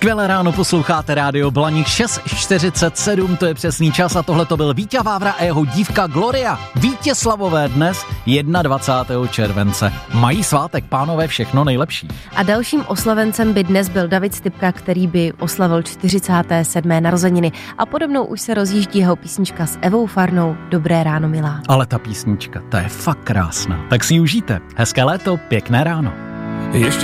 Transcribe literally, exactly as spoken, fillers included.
Skvělé ráno, posloucháte Rádio Blaník, šest čtyřicet sedm, to je přesný čas a tohle to byl Víťa Vávra a jeho dívka Gloria. Vítězslavové dnes, dvacátého prvního července. Mají svátek, pánové, všechno nejlepší. A dalším oslavencem by dnes byl David Stypka, který by oslavil čtyřicáté sedmé narozeniny. A podobnou už se rozjíždí jeho písnička s Evou Farnou Dobré ráno, milá. Ale ta písnička, ta je fakt krásná. Tak si ji užijte. Hezké léto, pěkné ráno. Ještě